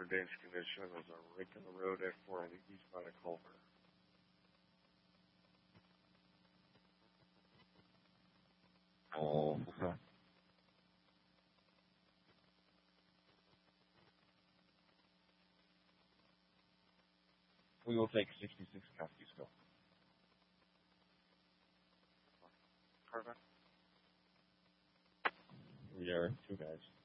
dangerous condition. There's a rake in the road at 4 on the east side of Culver. Oh, okay. We will take 66 Kafkisko. Perfect. We are 2 guys.